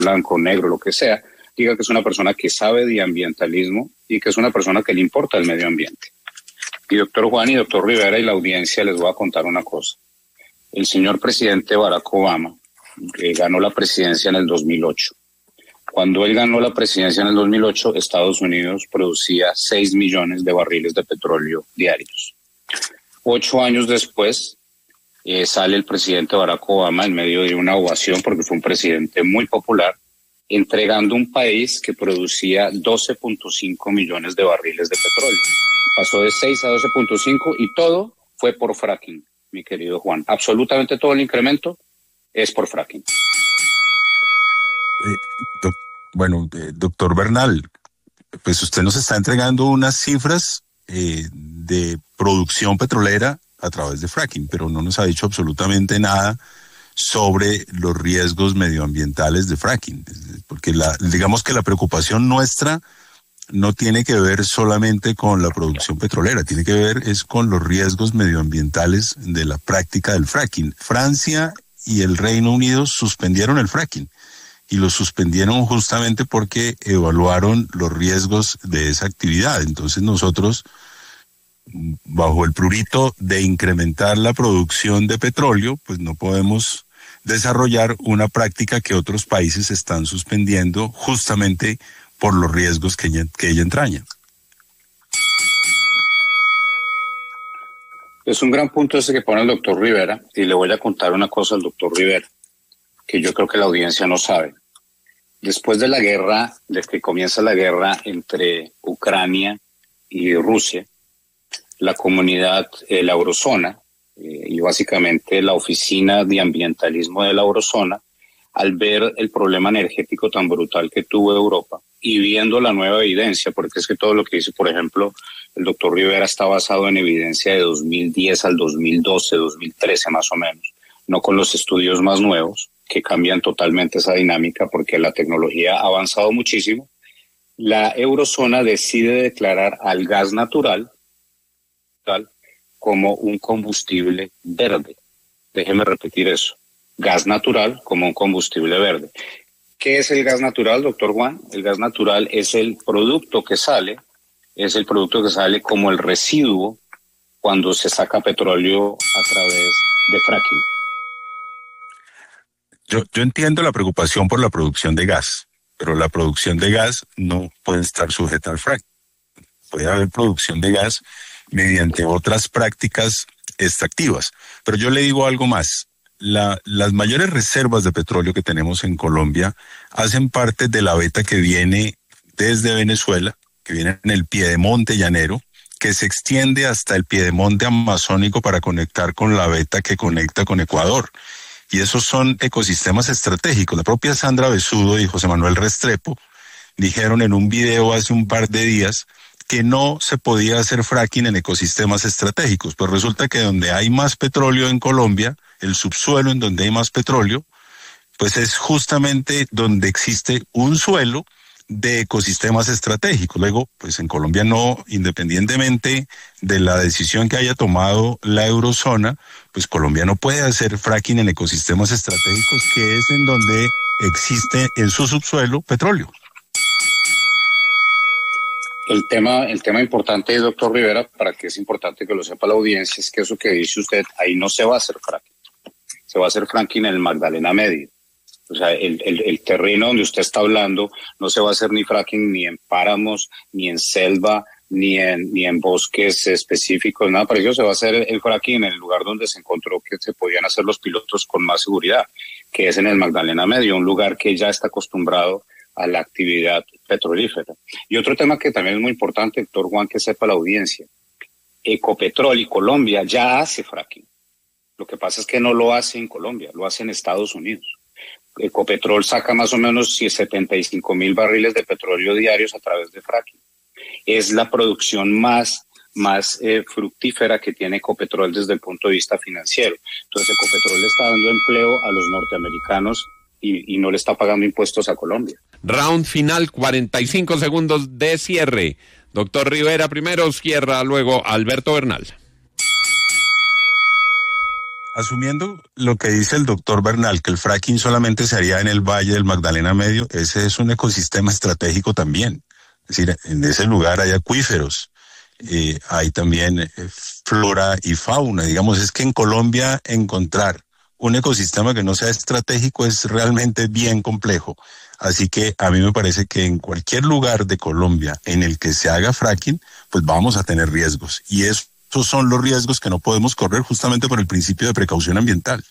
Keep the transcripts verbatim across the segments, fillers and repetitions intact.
blanco, negro, lo que sea, diga que es una persona que sabe de ambientalismo y que es una persona que le importa el medio ambiente. Y doctor Juan y doctor Rivera y la audiencia, les voy a contar una cosa. El señor presidente Barack Obama eh, ganó la presidencia en el dos mil ocho. Cuando él ganó la presidencia en el dos mil ocho, Estados Unidos producía seis millones de barriles de petróleo diarios. Ocho años después, eh, sale el presidente Barack Obama en medio de una ovación, porque fue un presidente muy popular, entregando un país que producía doce punto cinco millones de barriles de petróleo. Pasó de seis a doce punto cinco y todo fue por fracking, mi querido Juan. Absolutamente todo el incremento es por fracking. Eh, doc, bueno, eh, doctor Bernal, pues usted nos está entregando unas cifras eh, de producción petrolera a través de fracking, pero no nos ha dicho absolutamente nada sobre los riesgos medioambientales de fracking, porque la, digamos que la preocupación nuestra no tiene que ver solamente con la producción petrolera, tiene que ver es con los riesgos medioambientales de la práctica del fracking. Francia y el Reino Unido suspendieron el fracking y lo suspendieron justamente porque evaluaron los riesgos de esa actividad. Entonces nosotros, bajo el prurito de incrementar la producción de petróleo, pues no podemos desarrollar una práctica que otros países están suspendiendo justamente por los riesgos que ella, que ella entraña. Es un gran punto ese que pone el doctor Rivera, y le voy a contar una cosa al doctor Rivera, que yo creo que la audiencia no sabe. Después de la guerra, desde que comienza la guerra entre Ucrania y Rusia, la comunidad, eh, la Eurozona, eh, y básicamente la Oficina de Ambientalismo de la Eurozona, al ver el problema energético tan brutal que tuvo Europa y viendo la nueva evidencia, porque es que todo lo que dice, por ejemplo, el doctor Rivera está basado en evidencia de dos mil diez al dos mil doce, dos mil trece más o menos, no con los estudios más nuevos que cambian totalmente esa dinámica porque la tecnología ha avanzado muchísimo. La Eurozona decide declarar al gas natural tal, como un combustible verde. Déjeme repetir eso. Gas natural como un combustible verde. ¿Qué es el gas natural, doctor Juan? El gas natural es el producto que sale, es el producto que sale como el residuo cuando se saca petróleo a través de fracking. Yo, yo entiendo la preocupación por la producción de gas, pero la producción de gas no puede estar sujeta al fracking. Puede haber producción de gas mediante otras prácticas extractivas. Pero yo le digo algo más. La, las mayores reservas de petróleo que tenemos en Colombia hacen parte de la veta que viene desde Venezuela, que viene en el piedemonte llanero, que se extiende hasta el piedemonte amazónico para conectar con la veta que conecta con Ecuador. Y esos son ecosistemas estratégicos. La propia Sandra Besudo y José Manuel Restrepo dijeron en un video hace un par de días que no se podía hacer fracking en ecosistemas estratégicos. Pues resulta que donde hay más petróleo en Colombia, el subsuelo en donde hay más petróleo, pues es justamente donde existe un suelo de ecosistemas estratégicos. Luego, pues en Colombia no, independientemente de la decisión que haya tomado la Eurozona, pues Colombia no puede hacer fracking en ecosistemas estratégicos, que es en donde existe en su subsuelo petróleo. El tema, el tema importante, doctor Rivera, para que es importante que lo sepa la audiencia, es que eso que dice usted, ahí no se va a hacer fracking. Se va a hacer fracking en el Magdalena Medio. O sea, el, el, el terreno donde usted está hablando no se va a hacer ni fracking ni en páramos, ni en selva, ni en, ni en bosques específicos, nada parecido. Se va a hacer el fracking en el lugar donde se encontró que se podían hacer los pilotos con más seguridad, que es en el Magdalena Medio, un lugar que ya está acostumbrado a la actividad petrolífera. Y otro tema que también es muy importante, doctor Juan, que sepa la audiencia. Ecopetrol y Colombia ya hace fracking. Lo que pasa es que no lo hace en Colombia, lo hace en Estados Unidos. Ecopetrol saca más o menos setenta y cinco mil barriles de petróleo diarios a través de fracking. Es la producción más, más eh, fructífera que tiene Ecopetrol desde el punto de vista financiero. Entonces Ecopetrol le está dando empleo a los norteamericanos y, y no le está pagando impuestos a Colombia. Round final, cuarenta y cinco segundos de cierre. Doctor Rivera primero, cierra luego Alberto Bernal. Asumiendo lo que dice el doctor Bernal, que el fracking solamente se haría en el Valle del Magdalena Medio, ese es un ecosistema estratégico también. Es decir, en ese lugar hay acuíferos, eh, hay también eh, flora y fauna. Digamos, es que en Colombia encontrar un ecosistema que no sea estratégico es realmente bien complejo. Así que a mí me parece que en cualquier lugar de Colombia en el que se haga fracking, pues vamos a tener riesgos. Y eso Esos son los riesgos que no podemos correr justamente por el principio de precaución ambiental.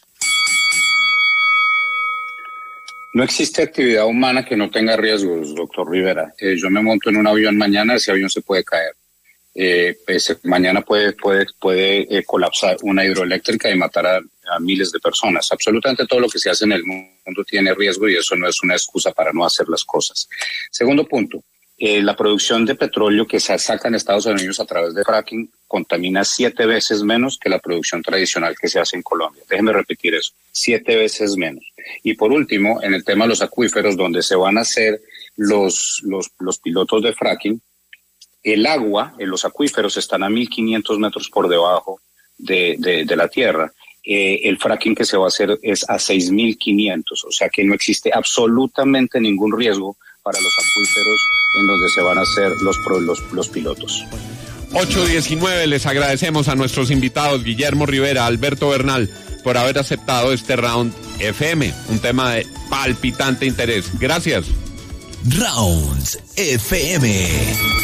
No existe actividad humana que no tenga riesgos, doctor Rivera. Eh, yo me monto en un avión mañana, ese avión se puede caer. Eh, pues, mañana puede, puede, puede eh, colapsar una hidroeléctrica y matar a, a miles de personas. Absolutamente todo lo que se hace en el mundo tiene riesgo y eso no es una excusa para no hacer las cosas. Segundo punto. Eh, la producción de petróleo que se saca en Estados Unidos a través de fracking contamina siete veces menos que la producción tradicional que se hace en Colombia. Déjeme repetir eso, siete veces menos. Y por último, en el tema de los acuíferos, donde se van a hacer los, los, los pilotos de fracking, el agua en los acuíferos están a mil quinientos metros por debajo de, de, de la tierra. Eh, el fracking que se va a hacer es a seis mil quinientos, o sea que no existe absolutamente ningún riesgo para los acuíferos en donde se van a hacer los, los, los pilotos. ocho diecinueve, les agradecemos a nuestros invitados Guillermo Rivera, Alberto Bernal, por haber aceptado este Round F M, un tema de palpitante interés. Gracias. Rounds F M.